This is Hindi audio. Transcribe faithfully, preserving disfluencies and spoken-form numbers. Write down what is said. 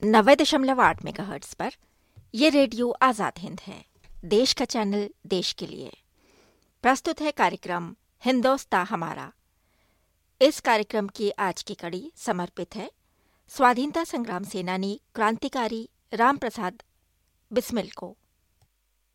नब्बे दशमलव आठ मेगाहर्ट्ज़ पर यह रेडियो आज़ाद हिंद है, देश का चैनल देश के लिए। प्रस्तुत है कार्यक्रम हिंदोस्तां हमारा। इस कार्यक्रम की आज की कड़ी समर्पित है स्वाधीनता संग्राम सेनानी क्रांतिकारी राम प्रसाद बिस्मिल को।